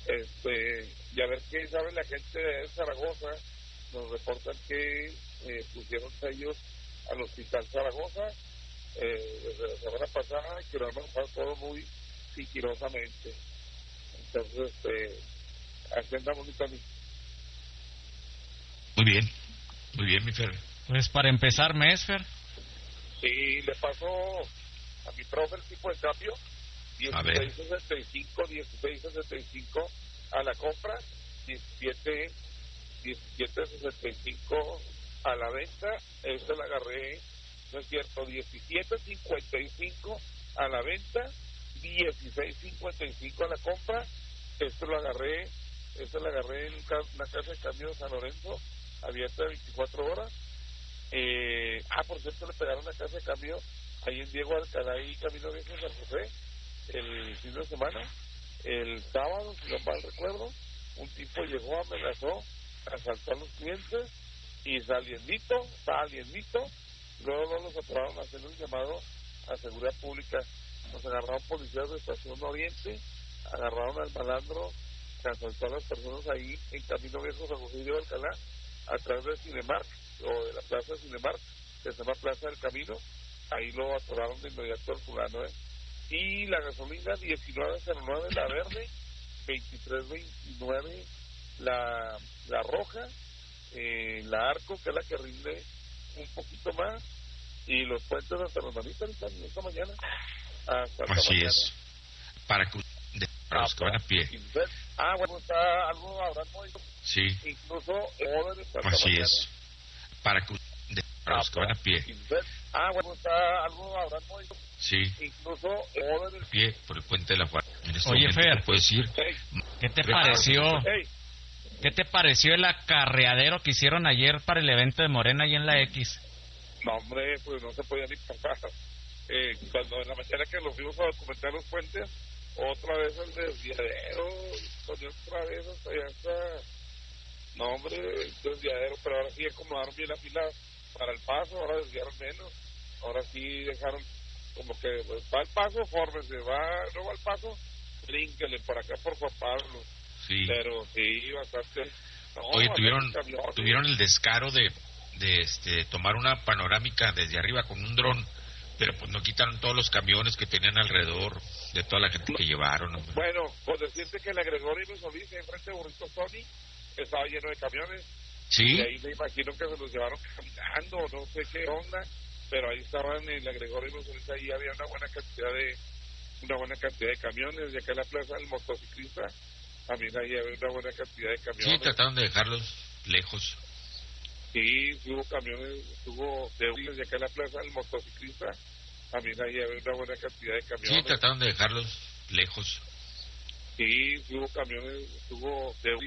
Y a ver qué sabe la gente de Zaragoza. Nos reportan que pusieron sellos al Hospital Zaragoza desde la semana pasada y que lo han manejado todo muy sigilosamente. Entonces, así andamos, mi Tony. Muy bien, mi Fer. Pues para empezar mes, Fer. Sí, le pasó a mi profe el tipo de cambio, 16.65 a la compra, 17.65 a la venta. Esta la agarré, no es cierto, 17.55 a la venta, 16.55 a la compra. Esto la agarré en una casa de cambio de San Lorenzo, abierta 24 horas. Por cierto, le pegaron la casa de cambio ahí en Diego Alcalá y Camino Viejo San José el fin de semana. El sábado, si no mal recuerdo, un tipo llegó, amenazó, asaltó a los clientes y saliendito, luego los atoraron a hacer un llamado a seguridad pública. Nos agarraron policías de Estación Oriente, agarraron al malandro que asaltó a las personas ahí en Camino Viejo San José y Diego Alcalá, a través de Cinemark, o de la plaza de Cinemark, que se llama Plaza del Camino. Ahí lo atoraron de inmediato al fulano, Y la gasolina 19.09 la verde, 23.29 la roja, la Arco, que es la que rinde un poquito más, y los puentes hasta las manitas esta mañana. Así es. Para los que van a pie. Bueno, está algo hablando. Sí. Incluso así es. Para los que van a pie. Bueno, está algo hablando. Sí. Incluso pie por el puente de la Guardia. Oye, Fer, puedes ir. ¿Qué te pareció? ¿Qué te pareció el acarreadero que hicieron ayer para el evento de Morena ahí en la X? No, hombre, pues no se podía ni pasar. Cuando en la mañana que los fuimos a documentar los puentes, otra vez el desviadero, otra vez hasta allá está. No, hombre, el desviadero, pero ahora sí acomodaron bien la fila para el paso, ahora desviaron menos. Ahora sí dejaron como que pues, va al paso, fórmese, no va al paso, brínquele por acá por Juan Pablo. Sí. Pero sí, bastante. No, oye, tuvieron el descaro de tomar una panorámica desde arriba con un dron, pero pues no quitaron todos los camiones que tenían alrededor de toda la gente que llevaron. Hombre. Bueno, pues decirte que el Gregorio Luis Solís, enfrente de Burrito Tony, estaba lleno de camiones. Sí. Y ahí me imagino que se los llevaron caminando, no sé qué onda, pero ahí estaban en el Gregorio Luis Solís, ahí había una buena cantidad de camiones. Y acá en la plaza del motociclista también ahí había una buena cantidad de camiones. Sí, trataron de dejarlos lejos. Sí, hubo camiones, hubo de acá en la plaza del motociclista, también ahí había una buena cantidad de camiones. Sí, trataron de dejarlos lejos. Sí, hubo camiones, hubo